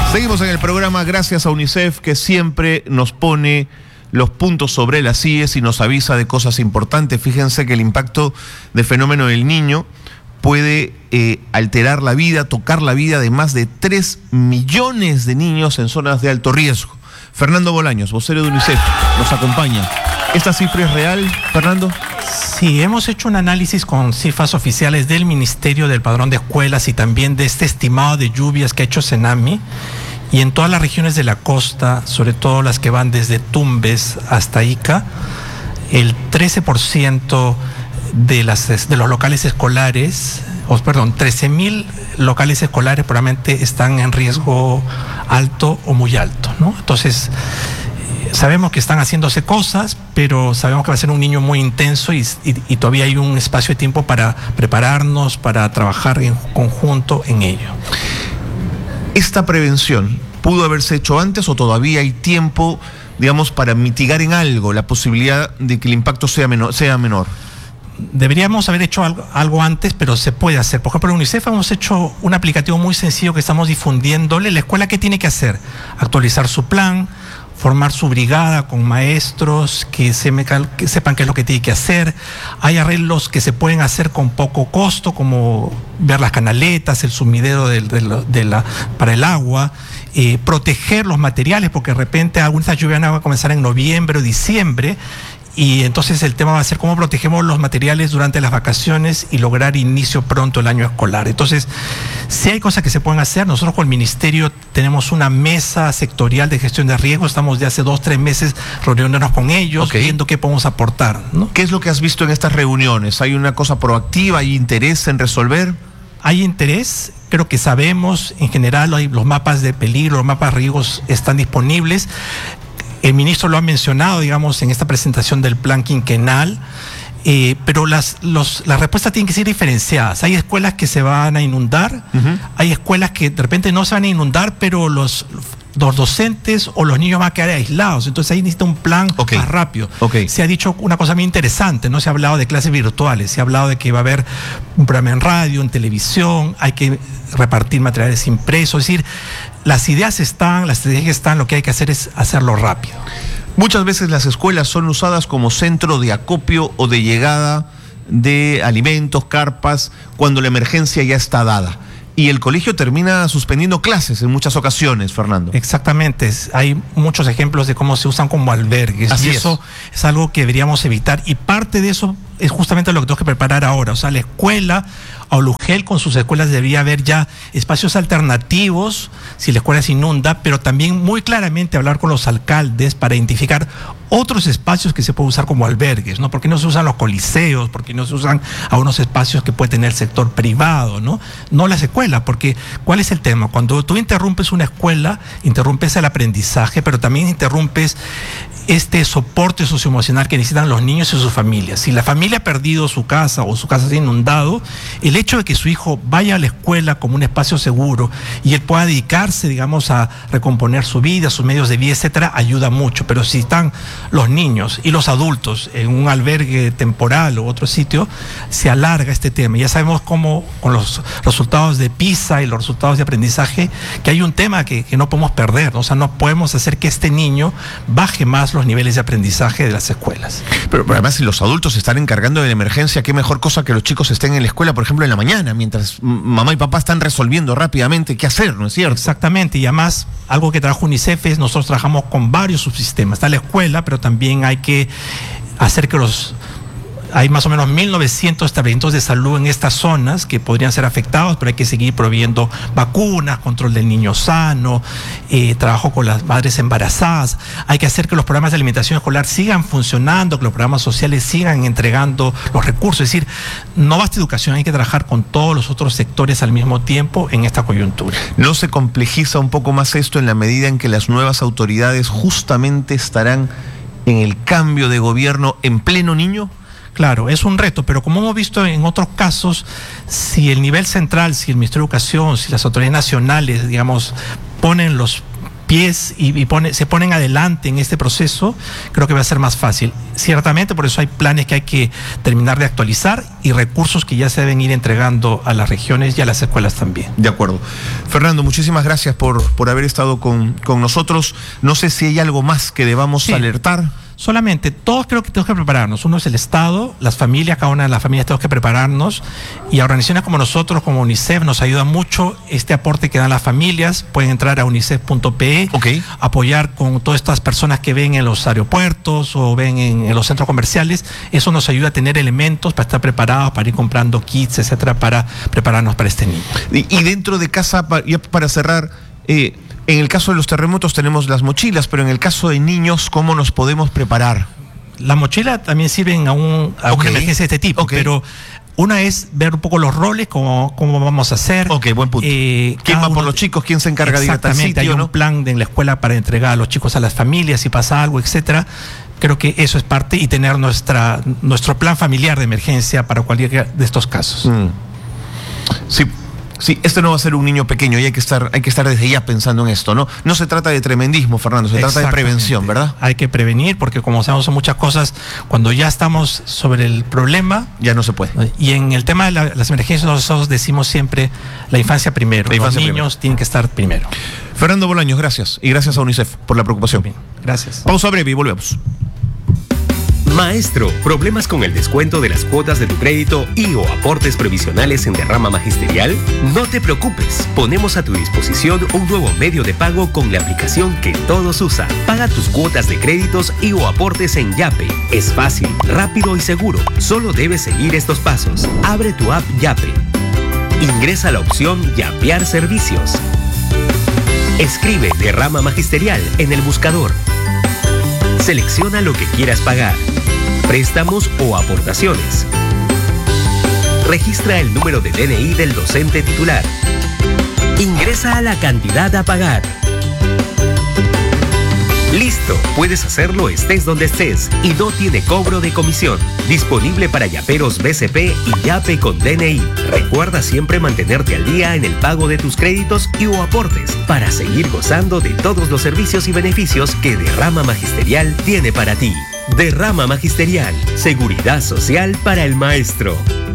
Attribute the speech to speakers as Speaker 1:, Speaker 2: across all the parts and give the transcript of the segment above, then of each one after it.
Speaker 1: Seguimos en el programa gracias a UNICEF, que siempre nos pone los puntos sobre las IES y nos avisa de cosas importantes. Fíjense que el impacto del fenómeno del Niño puede alterar la vida, tocar la vida de más de 3 millones de niños en zonas de alto riesgo. Fernando Bolaños, vocero de UNICEF, nos acompaña. ¿Esta cifra es real, Fernando?
Speaker 2: Sí, hemos hecho un análisis con cifras oficiales del Ministerio del Padrón de Escuelas y también de este estimado de lluvias que ha hecho Senami. Y en todas las regiones de la costa, sobre todo las que van desde Tumbes hasta Ica, el 13% de los locales escolares, 13.000 locales escolares probablemente están en riesgo alto o muy alto, ¿no? Entonces, sabemos que están haciéndose cosas, pero sabemos que va a ser un niño muy intenso y todavía hay un espacio de tiempo para prepararnos, para trabajar en conjunto en ello.
Speaker 1: ¿Esta prevención pudo haberse hecho antes o todavía hay tiempo, digamos, para mitigar en algo la posibilidad de que el impacto sea menor?
Speaker 2: Deberíamos haber hecho algo antes, pero se puede hacer. Por ejemplo, en UNICEF hemos hecho un aplicativo muy sencillo que estamos difundiéndole. La escuela, ¿qué tiene que hacer? Actualizar su plan, formar su brigada con maestros que sepan qué es lo que tiene que hacer. Hay arreglos que se pueden hacer con poco costo, como ver las canaletas, el sumidero para el agua, proteger los materiales, porque de repente algunas lluvias van a comenzar en noviembre o diciembre. Y entonces el tema va a ser cómo protegemos los materiales durante las vacaciones y lograr inicio pronto el año escolar. Entonces, si hay cosas que se pueden hacer, nosotros con el Ministerio tenemos una mesa sectorial de gestión de riesgo, estamos de hace 2-3 meses reuniéndonos con ellos, viendo qué podemos aportar, ¿no?
Speaker 1: ¿Qué es lo que has visto en estas reuniones? ¿Hay una cosa proactiva? ¿Hay interés en resolver?
Speaker 2: Hay interés, creo que sabemos, en general los mapas de peligro, los mapas de riesgos están disponibles. El ministro lo ha mencionado, digamos, en esta presentación del plan quinquenal, pero las respuestas tienen que ser diferenciadas. Hay escuelas que se van a inundar, hay escuelas que de repente no se van a inundar, pero los docentes o los niños van a quedar aislados. Entonces ahí necesita un plan más rápido. Se ha dicho una cosa muy interesante, no se ha hablado de clases virtuales, se ha hablado de que va a haber un programa en radio, en televisión, hay que repartir materiales impresos, es decir, las ideas están, las estrategias están, lo que hay que hacer es hacerlo rápido.
Speaker 1: Muchas veces las escuelas son usadas como centro de acopio o de llegada de alimentos, carpas, cuando la emergencia ya está dada. Y el colegio termina suspendiendo clases en muchas ocasiones, Fernando.
Speaker 2: Exactamente, hay muchos ejemplos de cómo se usan como albergues.
Speaker 1: Así
Speaker 2: y eso es algo que deberíamos evitar. Y parte de eso es justamente lo que tengo que preparar ahora. O sea, la escuela, Aulugel con sus escuelas debería haber ya espacios alternativos si la escuela se inunda, pero también muy claramente hablar con los alcaldes para identificar otros espacios que se pueden usar como albergues, ¿no? ¿Por qué no se usan los coliseos? ¿Por qué no se usan a unos espacios que puede tener el sector privado, ¿no? No las escuelas, porque ¿cuál es el tema? Cuando tú interrumpes una escuela, interrumpes el aprendizaje, pero también interrumpes este soporte socioemocional que necesitan los niños y sus familias. Si la familia ha perdido su casa o su casa se ha inundado, el hecho de que su hijo vaya a la escuela como un espacio seguro y él pueda dedicarse, digamos, a recomponer su vida, sus medios de vida, etcétera, ayuda mucho. Pero si están los niños y los adultos en un albergue temporal u otro sitio, se alarga este tema. Ya sabemos cómo con los resultados de PISA y los resultados de aprendizaje, que hay un tema que no podemos perder, ¿no? O sea, no podemos hacer que este niño baje más los niveles de aprendizaje de las escuelas.
Speaker 1: Pero además, si los adultos se están encargando de la emergencia, qué mejor cosa que los chicos estén en la escuela, por ejemplo, en la mañana, mientras mamá y papá están resolviendo rápidamente qué hacer, ¿no es cierto?
Speaker 2: Exactamente, y además, algo que trabaja UNICEF es, nosotros trabajamos con varios subsistemas. Está la escuela, pero también hay que hacer que hay más o menos 1.900 establecimientos de salud en estas zonas que podrían ser afectados, pero hay que seguir proveyendo vacunas, control del niño sano, trabajo con las madres embarazadas. Hay que hacer que los programas de alimentación escolar sigan funcionando, que los programas sociales sigan entregando los recursos. Es decir, no basta educación, hay que trabajar con todos los otros sectores al mismo tiempo en esta coyuntura.
Speaker 1: ¿No se complejiza un poco más esto en la medida en que las nuevas autoridades justamente estarán en el cambio de gobierno en pleno Niño?
Speaker 2: Claro, es un reto, pero como hemos visto en otros casos, si el nivel central, si el Ministerio de Educación, si las autoridades nacionales, digamos, ponen los pies y se ponen adelante en este proceso, creo que va a ser más fácil. Ciertamente, por eso hay planes que hay que terminar de actualizar y recursos que ya se deben ir entregando a las regiones y a las escuelas también.
Speaker 1: De acuerdo. Fernando, muchísimas gracias por haber estado con nosotros. No sé si hay algo más que debamos alertar.
Speaker 2: Solamente, todos creo que tenemos que prepararnos. Uno es el Estado, las familias, cada una de las familias tenemos que prepararnos, y organizaciones como nosotros, como UNICEF, nos ayuda mucho este aporte que dan las familias. Pueden entrar a unicef.pe, apoyar con todas estas personas que ven en los aeropuertos o ven en los centros comerciales. Eso nos ayuda a tener elementos para estar preparados, para ir comprando kits, etcétera, para prepararnos para este niño.
Speaker 1: Y dentro de casa, ya para cerrar, en el caso de los terremotos tenemos las mochilas, pero en el caso de niños, ¿cómo nos podemos preparar?
Speaker 2: La mochila también sirven a una emergencia de este tipo, pero una es ver un poco los roles, cómo vamos a hacer.
Speaker 1: Ok, buen punto. ¿Quién va por los chicos? ¿Quién se encarga de ir a tal sitio?
Speaker 2: Hay un plan en la escuela para entregar a los chicos a las familias si pasa algo, etcétera. Creo que eso es parte, y tener nuestro plan familiar de emergencia para cualquiera de estos casos.
Speaker 1: Sí, este no va a ser un niño pequeño y hay que estar desde ya pensando en esto, ¿no? No se trata de tremendismo, Fernando, se trata de prevención, ¿verdad?
Speaker 2: Hay que prevenir, porque como sabemos son muchas cosas, cuando ya estamos sobre el problema...
Speaker 1: Ya no se puede.
Speaker 2: Y en el tema de las emergencias nosotros decimos siempre la infancia primero, los niños tienen que estar primero.
Speaker 1: Fernando Bolaños, gracias, y gracias a UNICEF por la preocupación.
Speaker 2: Bien, gracias.
Speaker 1: Pausa breve y volvemos.
Speaker 3: Maestro, ¿problemas con el descuento de las cuotas de tu crédito y o aportes previsionales en derrama magisterial? No te preocupes, ponemos a tu disposición un nuevo medio de pago con la aplicación que todos usan. Paga tus cuotas de créditos y o aportes en Yape. Es fácil, rápido y seguro. Solo debes seguir estos pasos. Abre tu app Yape. Ingresa la opción Yapear servicios. Escribe derrama magisterial en el buscador. Selecciona lo que quieras pagar, préstamos o aportaciones. Registra el número de DNI del docente titular. Ingresa a la cantidad a pagar. Listo, puedes hacerlo estés donde estés y no tiene cobro de comisión. Disponible para yaperos BCP y Yape con DNI. Recuerda siempre mantenerte al día en el pago de tus créditos y o aportes para seguir gozando de todos los servicios y beneficios que Derrama Magisterial tiene para ti. Derrama Magisterial, seguridad social para el maestro.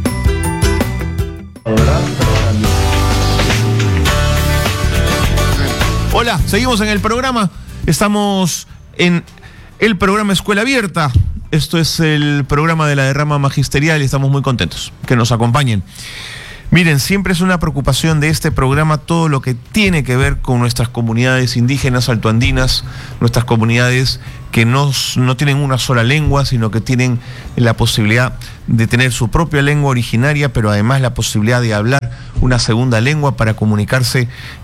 Speaker 1: Hola, seguimos en el programa. Estamos en el programa Escuela Abierta. Esto es el programa de la Derrama Magisterial y estamos muy contentos que nos acompañen. Miren, siempre es una preocupación de este programa todo lo que tiene que ver con nuestras comunidades indígenas, altoandinas, nuestras comunidades que no tienen una sola lengua, sino que tienen la posibilidad de tener su propia lengua originaria, pero además la posibilidad de hablar una segunda lengua para comunicarse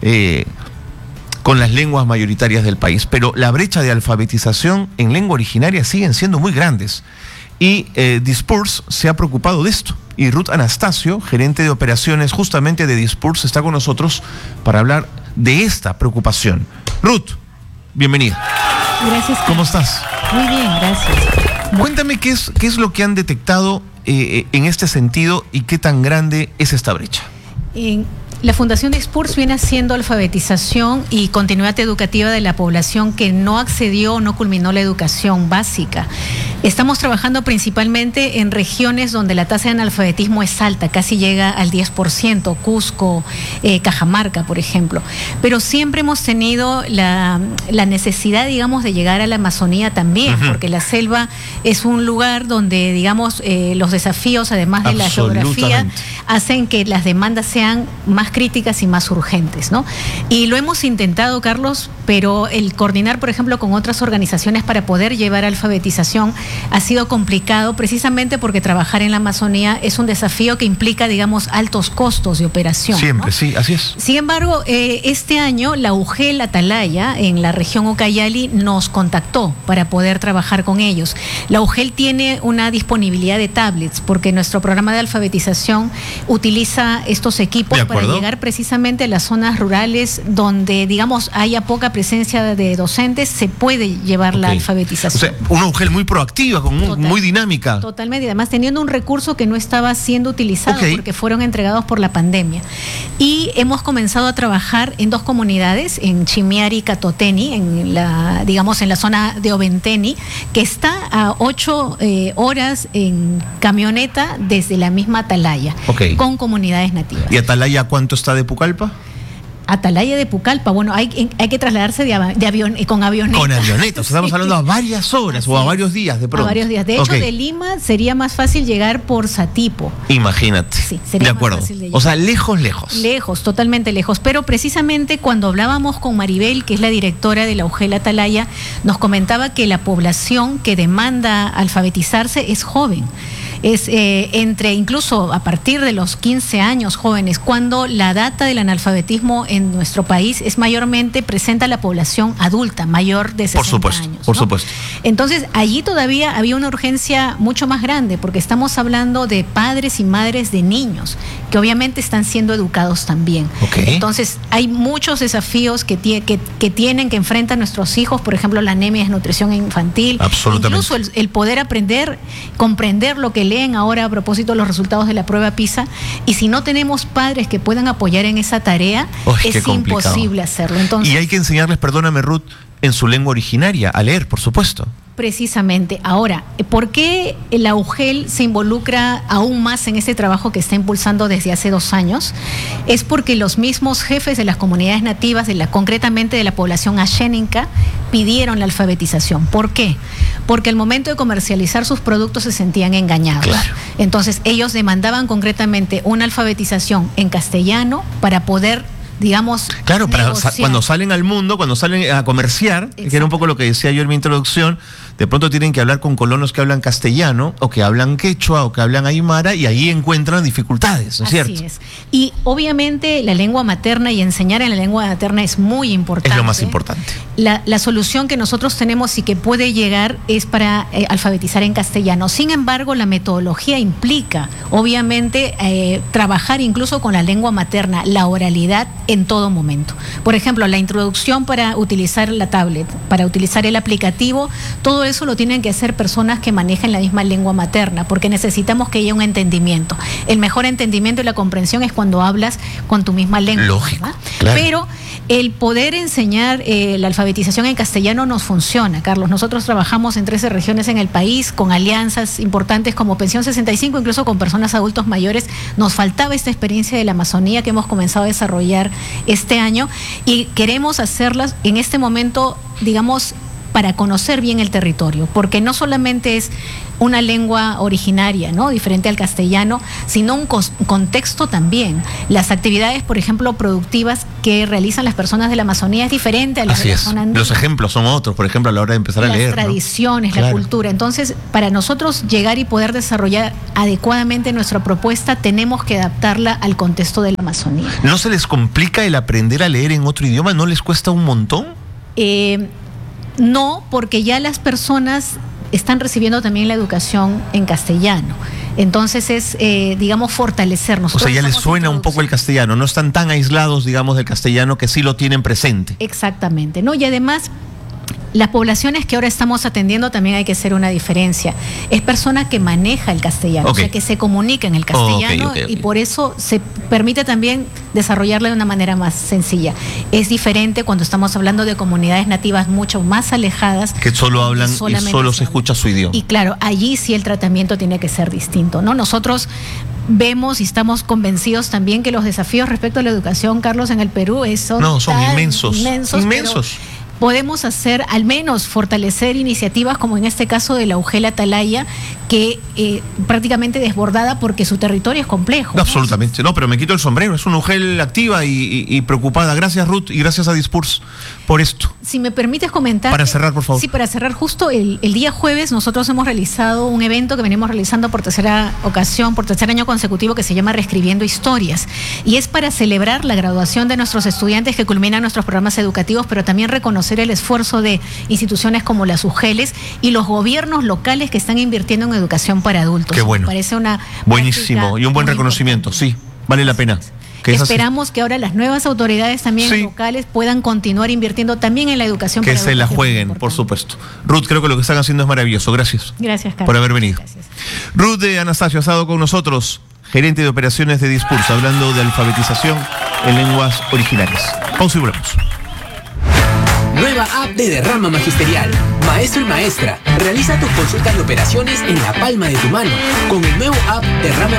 Speaker 1: con las lenguas mayoritarias del país. Pero la brecha de alfabetización en lengua originaria siguen siendo muy grandes. Y Dispurs se ha preocupado de esto. Y Ruth Anastasio, gerente de operaciones justamente de Dispurs, está con nosotros para hablar de esta preocupación. Ruth, bienvenida.
Speaker 4: Gracias.
Speaker 1: ¿Cómo estás?
Speaker 4: Muy bien, gracias.
Speaker 1: Cuéntame qué es lo que han detectado en este sentido y qué tan grande es esta brecha.
Speaker 4: La Fundación Dispurs viene haciendo alfabetización y continuidad educativa de la población que no accedió o no culminó la educación básica. Estamos trabajando principalmente en regiones donde la tasa de analfabetismo es alta, casi llega al 10%, Cusco, Cajamarca, por ejemplo. Pero siempre hemos tenido la necesidad, digamos, de llegar a la Amazonía también, porque la selva es un lugar donde, digamos, los desafíos, además de la geografía, hacen que las demandas sean más críticas y más urgentes, ¿no? Y lo hemos intentado, Carlos, pero el coordinar, por ejemplo, con otras organizaciones para poder llevar alfabetización ha sido complicado, precisamente porque trabajar en la Amazonía es un desafío que implica, digamos, altos costos de operación.
Speaker 1: Siempre,
Speaker 4: ¿no?
Speaker 1: Sí, así es.
Speaker 4: Sin embargo, este año la UGEL Atalaya, en la región Ucayali, nos contactó para poder trabajar con ellos. La UGEL tiene una disponibilidad de tablets, porque nuestro programa de alfabetización utiliza estos equipos para llegar precisamente a las zonas rurales donde, digamos, haya poca presencia de docentes, se puede llevar la alfabetización.
Speaker 1: O sea, una UGEL muy proactiva, muy dinámica.
Speaker 4: Totalmente, y además teniendo un recurso que no estaba siendo utilizado porque fueron entregados por la pandemia. Y hemos comenzado a trabajar en 2 comunidades, en Chimiari y Catoteni, en la zona de Oventeni, que está a 8 horas en camioneta desde la misma Atalaya, con comunidades nativas.
Speaker 1: ¿Y Atalaya cuánto está de Pucallpa?
Speaker 4: Atalaya de Pucallpa, bueno, hay que trasladarse con avioneta.
Speaker 1: Con avioneta, o sea, estamos hablando a varias horas o a varios días de pronto.
Speaker 4: A varios días. De hecho, de Lima sería más fácil llegar por Satipo.
Speaker 1: Imagínate.
Speaker 4: Sí, sería
Speaker 1: de acuerdo.
Speaker 4: Más fácil de llegar.
Speaker 1: O sea, lejos.
Speaker 4: Lejos, totalmente lejos. Pero precisamente cuando hablábamos con Maribel, que es la directora de la UGEL Atalaya, nos comentaba que la población que demanda alfabetizarse es joven. Es incluso a partir de los 15 años jóvenes, cuando la data del analfabetismo en nuestro país es mayormente presenta a la población adulta, mayor de 60 años.
Speaker 1: Por supuesto.
Speaker 4: Entonces, allí todavía había una urgencia mucho más grande, porque estamos hablando de padres y madres de niños, que obviamente están siendo educados también. Entonces, hay muchos desafíos que tienen que enfrentar nuestros hijos, por ejemplo, la anemia y desnutrición infantil.
Speaker 1: Absolutamente.
Speaker 4: Incluso el poder aprender, comprender lo que leen ahora a propósito de los resultados de la prueba PISA, y si no tenemos padres que puedan apoyar en esa tarea, es imposible hacerlo. Entonces,
Speaker 1: y hay que enseñarles, perdóname Ruth, en su lengua originaria, a leer, por supuesto.
Speaker 4: Precisamente. Ahora, ¿por qué la UGEL se involucra aún más en este trabajo que está impulsando desde hace 2 años? Es porque los mismos jefes de las comunidades nativas, concretamente de la población Ashéninka, pidieron la alfabetización. ¿Por qué? Porque al momento de comercializar sus productos se sentían engañados.
Speaker 1: Claro.
Speaker 4: Entonces, ellos demandaban concretamente una alfabetización en castellano para poder, digamos,
Speaker 1: claro, para cuando salen al mundo, cuando salen a comerciar, que era un poco lo que decía yo en mi introducción, de pronto tienen que hablar con colonos que hablan castellano, o que hablan quechua, o que hablan aymara, y ahí encuentran dificultades, ¿no es cierto?
Speaker 4: Así es. Y obviamente la lengua materna y enseñar en la lengua materna es muy importante.
Speaker 1: Es lo más importante.
Speaker 4: La solución que nosotros tenemos y que puede llegar es para alfabetizar en castellano. Sin embargo, la metodología implica, obviamente, trabajar incluso con la lengua materna, la oralidad en todo momento. Por ejemplo, la introducción para utilizar la tablet, para utilizar el aplicativo, todo eso lo tienen que hacer personas que manejan la misma lengua materna, porque necesitamos que haya un entendimiento. El mejor entendimiento y la comprensión es cuando hablas con tu misma lengua.
Speaker 1: Lógico, claro.
Speaker 4: Pero el poder enseñar la alfabetización en castellano nos funciona, Carlos. Nosotros trabajamos en 13 regiones en el país, con alianzas importantes como Pensión 65, incluso con personas adultos mayores. Nos faltaba esta experiencia de la Amazonía que hemos comenzado a desarrollar este año, y queremos hacerlas en este momento, digamos, para conocer bien el territorio, porque no solamente es una lengua originaria, ¿no?, diferente al castellano, sino un contexto también. Las actividades, por ejemplo, productivas que realizan las personas de la Amazonía es diferente a las de la zona andina.
Speaker 1: Los ejemplos son otros, por ejemplo, a la hora de empezar a leer.
Speaker 4: Las tradiciones, ¿no?, la cultura. Entonces, para nosotros llegar y poder desarrollar adecuadamente nuestra propuesta, tenemos que adaptarla al contexto de la Amazonía.
Speaker 1: ¿No se les complica el aprender a leer en otro idioma? ¿No les cuesta un montón?
Speaker 4: No, porque ya las personas están recibiendo también la educación en castellano. Entonces es, digamos, fortalecernos.
Speaker 1: O sea, ya les suena un poco el castellano, no están tan aislados, digamos, del castellano, que sí lo tienen presente.
Speaker 4: Exactamente, ¿no? Y además, las poblaciones que ahora estamos atendiendo también hay que hacer una diferencia. Es persona que maneja el castellano, o sea, que se comunica en el castellano, y por eso se permite también desarrollarla de una manera más sencilla. Es diferente cuando estamos hablando de comunidades nativas mucho más alejadas.
Speaker 1: Que solo hablan y solo se escucha su idioma.
Speaker 4: Y claro, allí sí el tratamiento tiene que ser distinto, ¿no? Nosotros vemos y estamos convencidos también que los desafíos respecto a la educación, Carlos, en el Perú son
Speaker 1: inmensos.
Speaker 4: Podemos hacer, al menos fortalecer iniciativas como en este caso de la UGEL Atalaya, que prácticamente desbordada porque su territorio es complejo.
Speaker 1: No, absolutamente, no, pero me quito el sombrero, es una UGEL activa y preocupada. Gracias, Ruth, y gracias a Dispurs por esto.
Speaker 4: Si me permites comentar.
Speaker 1: Para cerrar, por favor.
Speaker 4: Sí, para cerrar, justo el día jueves nosotros hemos realizado un evento que venimos realizando por tercera ocasión, por tercer año consecutivo, que se llama Reescribiendo Historias, y es para celebrar la graduación de nuestros estudiantes que culminan nuestros programas educativos, pero también reconocer reconocer el esfuerzo de instituciones como las UGELES y los gobiernos locales que están invirtiendo en educación para adultos.
Speaker 1: Qué bueno.
Speaker 4: Me parece una
Speaker 1: buenísimo y un buen reconocimiento, sí, vale la pena.
Speaker 4: Esperamos que ahora las nuevas autoridades también locales puedan continuar invirtiendo también en la educación
Speaker 1: que
Speaker 4: para
Speaker 1: se la
Speaker 4: adultos,
Speaker 1: jueguen, por supuesto. Ruth, creo que lo que están haciendo es maravilloso. Gracias.
Speaker 4: Gracias, Carlos.
Speaker 1: Por haber venido.
Speaker 4: Gracias.
Speaker 1: Ruth de Anastasio ha estado con nosotros, gerente de operaciones de Dispulso, hablando de alfabetización en lenguas originarias. Pausa y volvemos.
Speaker 5: Nueva app de Derrama Magisterial. Maestro y maestra, realiza tus consultas de operaciones en la palma de tu mano. Con el nuevo app Derrama